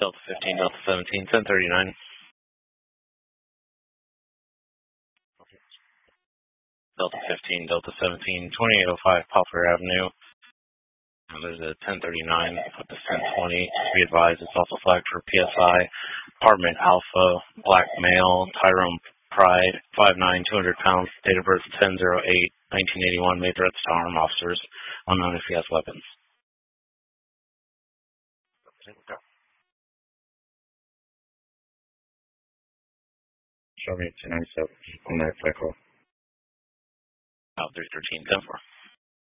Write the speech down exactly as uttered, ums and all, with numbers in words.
Delta fifteen, Delta seventeen, ten thirty-nine. Delta fifteen, Delta seventeen, twenty-eight oh five Poplar Avenue. And there's a ten thirty-nine with the ten twenty. Be advised, it's also flagged for P S I. Apartment Alpha, black male, Tyrone Pride, five nine, two hundred pounds, date of birth ten oh eight, nineteen eighty-one, made threats to armed officers, unknown if he has weapons. Show me two ninety-seven on that cycle. Out three thirteen, ten four.